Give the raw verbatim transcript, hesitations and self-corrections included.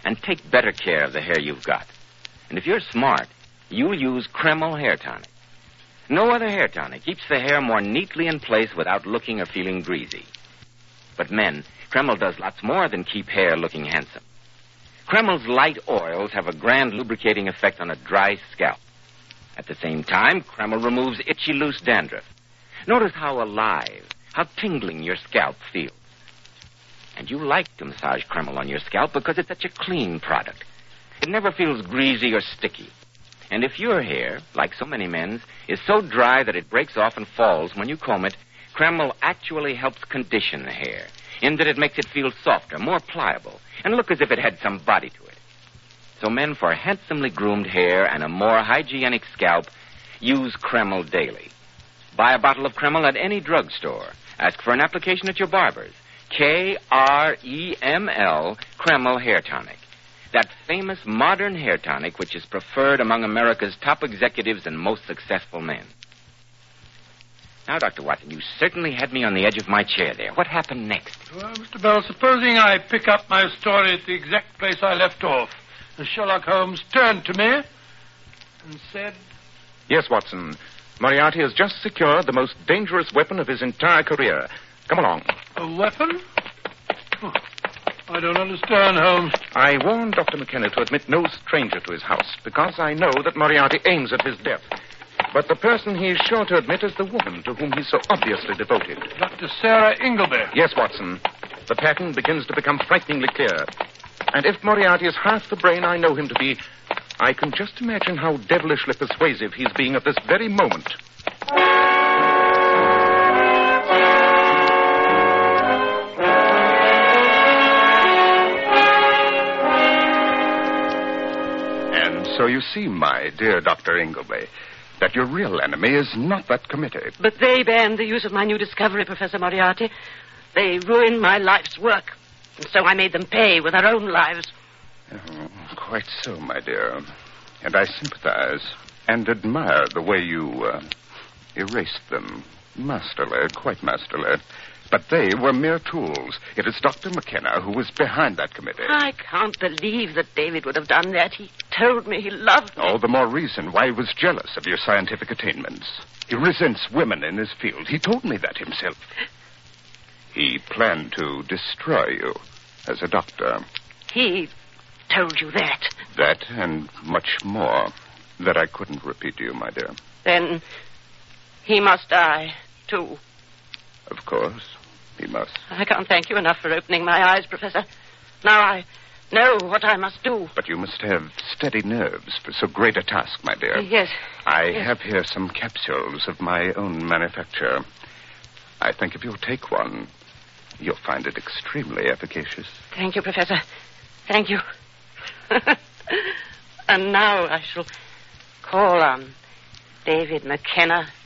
and take better care of the hair you've got. And if you're smart, you'll use Kreml Hair Tonic. No other hair tonic keeps the hair more neatly in place without looking or feeling greasy. But men, Kreml does lots more than keep hair looking handsome. Kreml's light oils have a grand lubricating effect on a dry scalp. At the same time, Kreml removes itchy, loose dandruff. Notice how alive, how tingling your scalp feels. And you like to massage Kreml on your scalp because it's such a clean product. It never feels greasy or sticky. And if your hair, like so many men's, is so dry that it breaks off and falls when you comb it, Kreml actually helps condition the hair, in that it makes it feel softer, more pliable, and look as if it had some body to it. So men, for handsomely groomed hair and a more hygienic scalp, use Kreml daily. Buy a bottle of Kreml at any drugstore. Ask for an application at your barber's. K R E M L, Kreml Hair Tonic. That famous modern hair tonic which is preferred among America's top executives and most successful men. Now, Doctor Watson, you certainly had me on the edge of my chair there. What happened next? Well, Mister Bell, supposing I pick up my story at the exact place I left off, and Sherlock Holmes turned to me and said... Yes, Watson. Moriarty has just secured the most dangerous weapon of his entire career. Come along. A weapon? Oh, I don't understand, Holmes. I warned Doctor McKenna to admit no stranger to his house, because I know that Moriarty aims at his death. But the person he is sure to admit is the woman to whom he's so obviously devoted. Doctor Sarah Ingleby. Yes, Watson. The pattern begins to become frighteningly clear. And if Moriarty is half the brain I know him to be, I can just imagine how devilishly persuasive he's being at this very moment. So you see, my dear Doctor Ingleby, that your real enemy is not that committee. But they banned the use of my new discovery, Professor Moriarty. They ruined my life's work. And so I made them pay with their own lives. Oh, quite so, my dear. And I sympathize and admire the way you uh, erased them. Masterly, quite masterly. But they were mere tools. It is Doctor McKenna who was behind that committee. I can't believe that David would have done that. He told me he loved me. All the more reason why he was jealous of your scientific attainments. He resents women in his field. He told me that himself. He planned to destroy you as a doctor. He told you that? That and much more that I couldn't repeat to you, my dear. Then he must die, too. Of course, he must. I can't thank you enough for opening my eyes, Professor. Now I know what I must do. But you must have steady nerves for so great a task, my dear. Yes. I yes. have here some capsules of my own manufacture. I think if you'll take one, you'll find it extremely efficacious. Thank you, Professor. Thank you. And now I shall call on David McKenna